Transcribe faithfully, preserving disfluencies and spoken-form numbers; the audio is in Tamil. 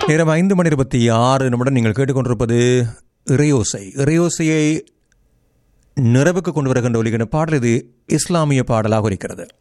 நேரம் ஐந்து மணி இருபத்தி ஆறு நிமிடம். நீங்கள் கேட்டுக்கொண்டிருப்பது இறையோசை. இறையோசையை நிறைவுக்கு கொண்டு வருகின்ற ஒலிக்கின்ற பாடல் இது இஸ்லாமிய பாடலாக இருக்கிறது.